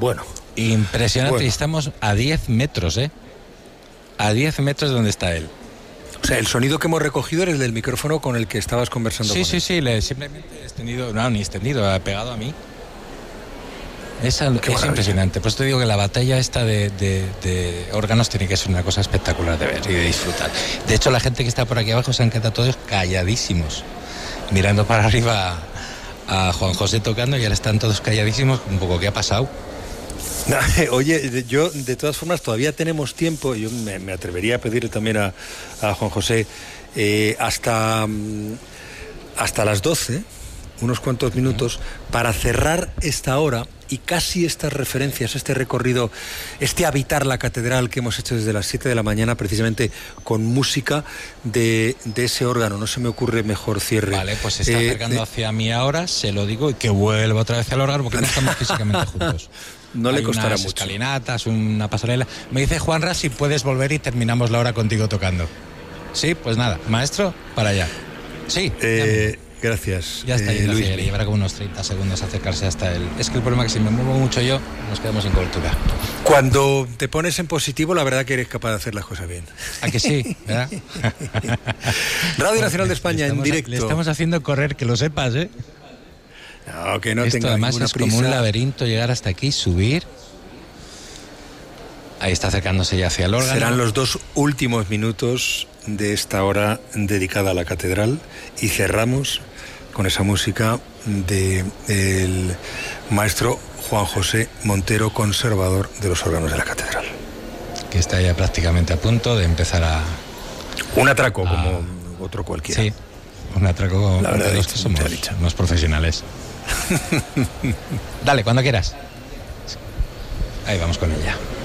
Bueno. Impresionante. Bueno. Y estamos a 10 metros, ¿eh? A 10 metros de donde está él. O sea, el sonido que hemos recogido es el del micrófono con el que estabas conversando con él. Sí, simplemente he extendido, no, ni extendido, ha pegado a mí. Es impresionante. Pues te digo que la batalla esta de órganos tiene que ser una cosa espectacular de ver y de disfrutar. De hecho, la gente que está por aquí abajo se han quedado todos calladísimos, mirando para arriba a Juan José tocando, y ahora están todos calladísimos, un poco, ¿qué ha pasado? Oye, yo de todas formas todavía tenemos tiempo. Yo me atrevería a pedirle también a Juan José hasta las 12, unos cuantos minutos, para cerrar esta hora y casi estas referencias, este recorrido, este habitar la catedral que hemos hecho desde las 7 de la mañana, precisamente con música de ese órgano. No se me ocurre mejor cierre. Vale, pues se está acercando hacia mí ahora, se lo digo, y que vuelva otra vez al órgano, porque no estamos físicamente juntos. No le costará unas mucho. Escalinatas, una pasarela. Me dice Juanra si puedes volver y terminamos la hora contigo tocando. Sí, pues nada, maestro, para allá. Sí. Gracias. Ya está yendo, Luis. le llevará como unos 30 segundos acercarse hasta él. Es que el problema es que si me muevo mucho yo, nos quedamos sin cobertura. Cuando te pones en positivo, la verdad que eres capaz de hacer las cosas bien. ¿A que sí? ¿Verdad? Radio Nacional de España en directo. Le estamos haciendo correr, que lo sepas, ¿eh? No, que no Esto tenga además ninguna es prisa. como un laberinto, llegar hasta aquí, subir. Ahí está acercándose ya hacia el órgano. Serán los 2 últimos minutos de esta hora dedicada a la catedral y cerramos con esa música del maestro Juan José Montero, conservador de los órganos de la catedral. Que está ya prácticamente a punto de empezar a... Un atraco como otro cualquiera. Sí, un atraco la verdad de los que somos unos profesionales. Dale, cuando quieras. Ahí vamos con ella.